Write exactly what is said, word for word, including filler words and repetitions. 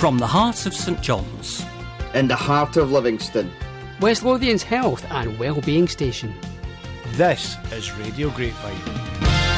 From the heart of St John's, in the heart of Livingston, West Lothian's health and wellbeing station. This is Radio Grapevine.